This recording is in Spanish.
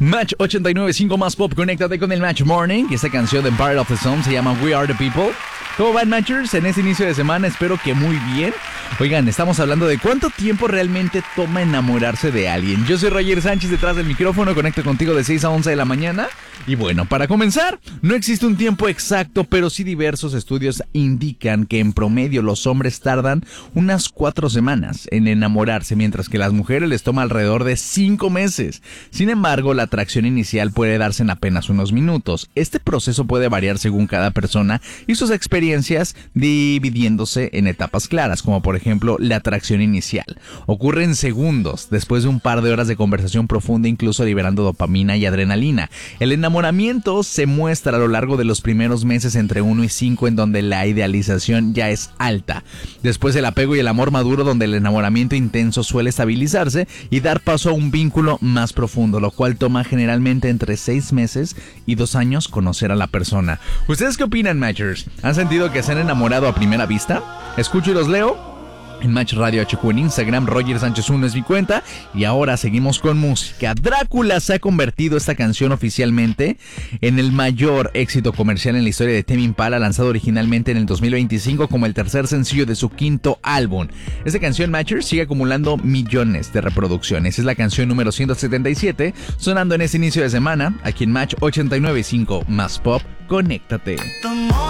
Match 89.5 más pop, conéctate con el Match Morning. Y esta canción de Part of the Song se llama We Are the People. ¿Cómo van, Matchers? En este inicio de semana espero que muy bien. Oigan, estamos hablando de cuánto tiempo realmente toma enamorarse de alguien. Yo soy Roger Sánchez, detrás del micrófono, conecto contigo de 6 a 11 de la mañana. Y bueno, para comenzar, no existe un tiempo exacto, pero sí diversos estudios indican que en promedio los hombres tardan unas 4 semanas en enamorarse, mientras que las mujeres les toma alrededor de 5 meses. Sin embargo, la atracción inicial puede darse en apenas unos minutos. Este proceso puede variar según cada persona y sus experiencias, dividiéndose en etapas claras, como por ejemplo la atracción inicial. Ocurre en segundos, después de un par de horas de conversación profunda, incluso liberando dopamina y adrenalina. El enamoramiento se muestra a lo largo de los primeros meses entre 1 y 5, en donde la idealización ya es alta. Después el apego y el amor maduro, donde el enamoramiento intenso suele estabilizarse y dar paso a un vínculo más profundo, lo cual toma generalmente entre 6 meses y 2 años conocer a la persona. ¿Ustedes qué opinan, Matchers? ¿Han sentido que se han enamorado a primera vista? Escucho y los leo en Match Radio HQ en Instagram. Roger Sánchez 1 es mi cuenta. Y ahora seguimos con música. Drácula se ha convertido esta canción oficialmente en el mayor éxito comercial en la historia de Tame Impala, lanzado originalmente en el 2025 como el tercer sencillo de su quinto álbum. Esta canción, Matchers, sigue acumulando millones de reproducciones. Es la canción número 177, sonando en este inicio de semana aquí en Match 89.5 más pop. Conéctate.